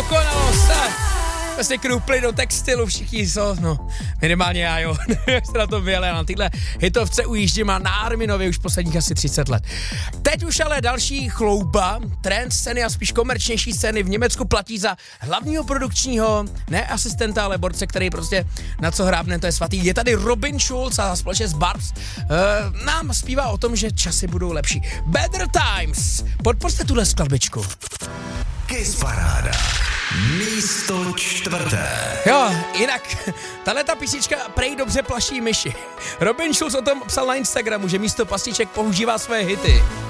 dokonalost. Vlastně krupli do textilu, všichni jsou, no, minimálně já, jo, jak jste na to vy, ale na tyhle hitovce ujíždím a na Arminově už posledních asi 30 let. Teď už ale další chlouba, trend scény a spíš komerčnější scény v Německu platí za hlavního produkčního, ne asistenta, ale borce, který prostě na co hrábne, to je svatý. Je tady Robin Schulz a společně s Barbs nám zpívá o tom, že časy budou lepší. Better Times, podpořte tuhle skladbičku. Kiss Paráda. Místo 4. Jo, jinak, tahleta písnička prej dobře plaší myši. Robin Schulz o tom psal na Instagramu, že místo pastiček používá své hity.